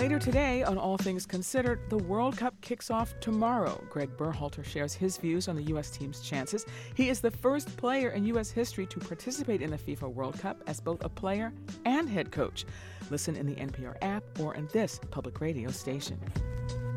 Later today on All Things Considered, the World Cup kicks off tomorrow. Greg Berhalter shares his views on the U.S. team's chances. He is the first player in U.S. history to participate in the FIFA World Cup as both a player and head coach. Listen in the NPR app or in this public radio station.